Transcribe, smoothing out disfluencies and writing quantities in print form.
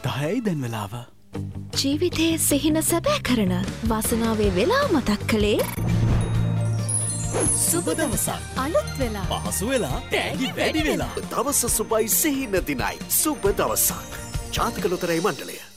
10යි දැන් වෙලාව. ජීවිතයේ සිහින සැබෑ කරන වාසනාවේ වෙලා මතක් කළේ සුබ දවසක්. අලුත් වෙලා පහසු වෙලා තෑගි වැඩි වෙලා. දවස සුබයි සිහින දිනයි. සුබ දවසක්. ජාතික ලොතරැයි මණ්ඩලය.